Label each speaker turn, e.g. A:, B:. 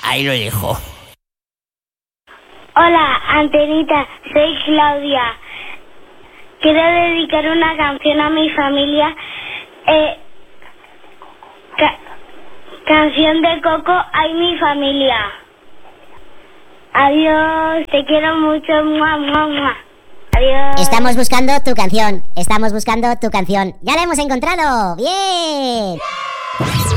A: Ahí lo dejo.
B: Hola, Antenita, soy Claudia. Quiero dedicar una canción a mi familia. Canción de Coco, ay mi familia. Adiós, te quiero mucho. Mua, mua, mua. Adiós.
C: Estamos buscando tu canción. Ya la hemos encontrado. ¡Bien!